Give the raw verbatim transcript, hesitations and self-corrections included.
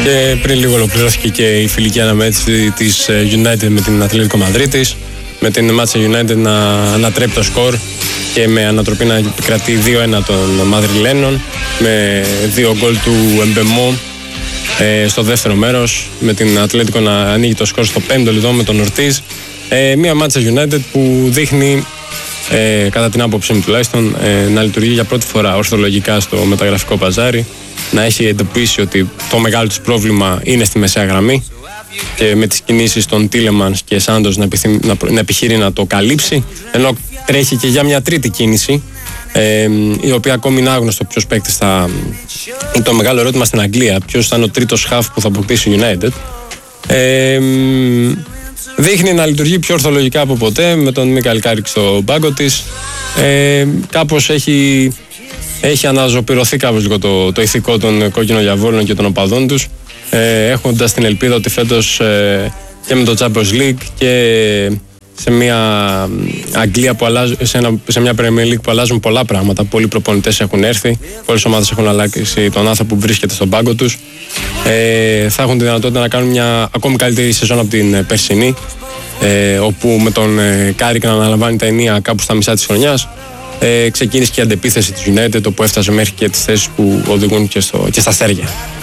Και πριν λίγο ολοκληρώθηκε και η φιλική αναμέτρηση της United με την Ατλέτικο Μαδρίτης, με την Manchester United να ανατρέπει το σκορ και με ανατροπή να επικρατεί δύο ένα των Μαδριλένων, με δύο γκολ του Εμπεμό ε, στο δεύτερο μέρος, με την Ατλέτικο να ανοίγει το σκορ στο πέμπτο λεπτό με τον Ορτίζ. Ε, μια Manchester United που δείχνει, ε, κατά την άποψή μου τουλάχιστον, ε, να λειτουργεί για πρώτη φορά ορθολογικά στο μεταγραφικό παζάρι, να έχει εντοπίσει ότι το μεγάλο τους πρόβλημα είναι στη μεσαία γραμμή και με τις κινήσεις των Τίλεμανς και Σάντος να, επιθυμ, να, να επιχειρεί να το καλύψει, ενώ τρέχει και για μια τρίτη κίνηση, ε, η οποία ακόμη είναι άγνωστο ποιος παίκτης θα... Είναι το μεγάλο ερώτημα στην Αγγλία, ποιος θα είναι ο τρίτος χαφ που θα αποκτήσει η United. Ε, δείχνει να λειτουργεί πιο ορθολογικά από ποτέ, με τον Μίκαελ Κάρικ στο πάγκο της. Ε, κάπως έχει, έχει αναζωπηρωθεί κάπως λίγο το, το ηθικό των κόκκινων διαβόλων και των οπαδών τους, ε, έχοντας την ελπίδα ότι φέτος ε, και με το Champions League και σε μια Αγγλία που αλλάζει, σε, ένα, σε μια Premier League που αλλάζουν πολλά πράγματα, πολλοί προπονητές έχουν έρθει, πολλές ομάδες έχουν αλλάξει τον άνθρωπο που βρίσκεται στον πάγκο τους, ε, θα έχουν τη δυνατότητα να κάνουν μια ακόμη καλύτερη σεζόν από την περσινή, ε, όπου με τον ε, Κάρικ να αναλαμβάνει τα ενία κάπου στα μισά της χρονιάς, ε, ξεκίνησε και η αντεπίθεση της United, όπου έφτασε μέχρι και τις θέσεις που οδηγούν και, στο, και στα αστέρια.